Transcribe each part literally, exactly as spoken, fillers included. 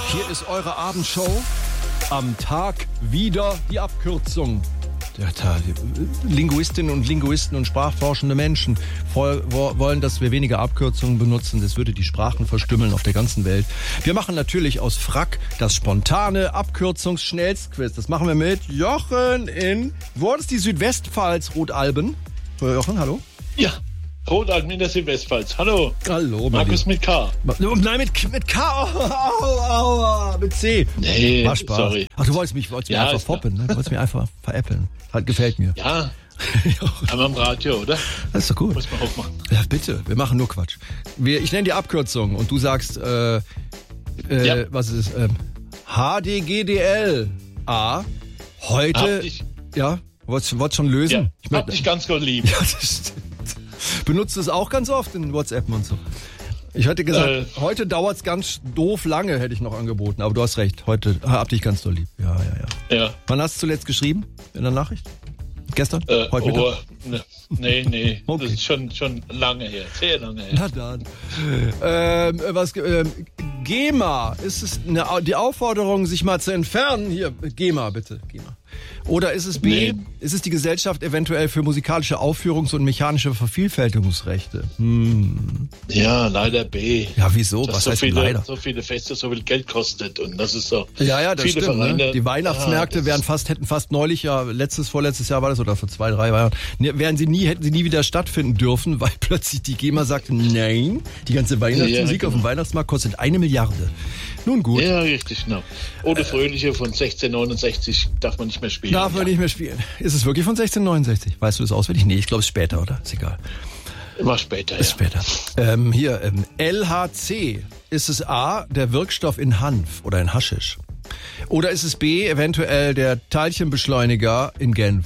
Hier ist eure Abendshow. Am Tag wieder die Abkürzung. Ja, Linguistinnen und Linguisten und sprachforschende Menschen wollen, dass wir weniger Abkürzungen benutzen. Das würde die Sprachen verstümmeln auf der ganzen Welt. Wir machen natürlich aus Frack das spontane Abkürzungsschnellstquiz. Das machen wir mit Jochen in, wo ist die Südwestpfalz, Rotalben? Jochen, hallo? Ja, Rotalben in der Südwestpfalz. Hallo. Hallo, Markus mit K. Nein, mit, mit K. Oh, oh, oh, mit C. Nee, war Spaß. Sorry. Ach, du wolltest mich, wolltest mich ja, einfach foppen, ne? Du wolltest mich einfach veräppeln. Halt, gefällt mir. Ja. Einmal am Radio, oder? Das ist doch gut. Muss man auch machen. Ja, bitte. Wir machen nur Quatsch. Wir, ich nenne die Abkürzung und du sagst, äh, äh, ja. was ist es? Ähm, H D G D L A. Heute. Ich, ja, wolltest du schon lösen? Ja, ich hab dich ganz gut lieb. Ja, das stimmt. Benutzt es auch ganz oft in WhatsApp und so. Ich hätte gesagt, äh, heute dauert's ganz doof lange, hätte ich noch angeboten. Aber du hast recht, heute hab dich ganz doll lieb. Ja, ja, ja. ja. Wann hast du zuletzt geschrieben in der Nachricht? Gestern? Äh, heute oh, ne, nee, nee. Okay. Das ist schon, schon lange her. Sehr lange her. Na dann. Ähm, was, ähm, GEMA, ist es eine, die Aufforderung, sich mal zu entfernen? Hier, GEMA, bitte, GEMA. Oder ist es B, nee. Ist es die Gesellschaft eventuell für musikalische Aufführungs- und mechanische Vervielfältigungsrechte? Hm. Ja, leider B. Ja, wieso? Das Was so heißt viele, leider? So viele Feste so viel Geld kostet und das ist so. Ja, ja, das viele stimmt. Vereine, Ne? Die Weihnachtsmärkte ah, wären fast, hätten fast neulich, ja, letztes, vorletztes Jahr war das, oder vor zwei, drei Jahren, wären sie nie, hätten sie nie wieder stattfinden dürfen, weil plötzlich die GEMA sagte, nein, die ganze Weihnachtsmusik ja, genau. auf dem Weihnachtsmarkt kostet eine Milliarde. Nun gut. Ja, richtig, genau. Oder Fröhliche von sechzehnhundertneunundsechzig darf man nicht mehr spielen. Darf man ja. nicht mehr spielen. Ist es wirklich von sechzehnhundertneunundsechzig? Weißt du das auswendig? Nee, ich glaube, es ist später, oder? Ist egal. War später, ist ja. später. Ähm, hier, ähm, L H C. Ist es A, der Wirkstoff in Hanf oder in Haschisch? Oder ist es B, eventuell der Teilchenbeschleuniger in Genf?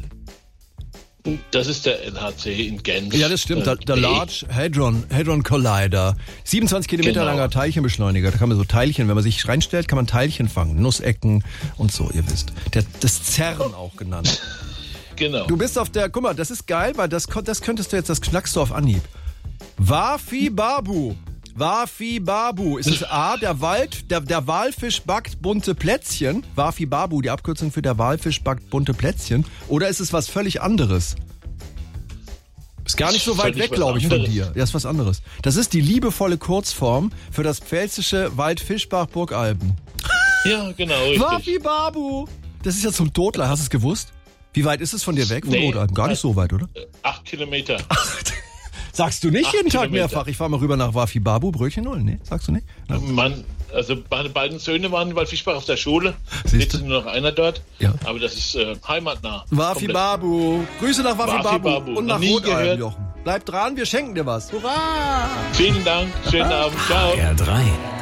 Das ist der L H C in Genf. Ja, das stimmt. Der, der Large Hadron, Hadron Collider. siebenundzwanzig Kilometer genau. langer Teilchenbeschleuniger. Da kann man so Teilchen, wenn man sich reinstellt, kann man Teilchen fangen. Nussecken und so, ihr wisst. Der, das CERN auch genannt. Genau. Du bist auf der, guck mal, das ist geil, weil das, das könntest du jetzt, das knackst du auf Anhieb. Wafi Babu. Wafi Babu. Ist es A, der Wald, der, der Walfisch backt bunte Plätzchen? Wafi Babu, die Abkürzung für der Walfisch backt bunte Plätzchen. Oder ist es was völlig anderes? Ist gar nicht so weit weg, glaube ich, von dir. Ja, ist was anderes. Das ist die liebevolle Kurzform für das pfälzische Waldfischbach-Burgalben. Ja, genau, richtig. Wafi Babu. Das ist ja zum Totler, hast du es gewusst? Wie weit ist es von dir weg, von nee, Rotalben? Gar nicht so weit, oder? Acht Kilometer. Acht. Sagst du nicht Acht jeden Tag Kilometer. mehrfach, ich fahre mal rüber nach Wafi Babu, Brötchen holen? Nee, sagst du nicht? No. Mann, also meine beiden Söhne waren in Waldfischbach auf der Schule. Siehst Jetzt ist nur noch einer dort. Ja. Aber das ist äh, heimatnah. Wafi Babu. Grüße nach Wafi, Wafi Babu. Babu. Und nach Nie Rotalben, gehört. Jochen. Bleib dran, wir schenken dir was. Hurra! Vielen Dank, schönen Abend, ciao. R drei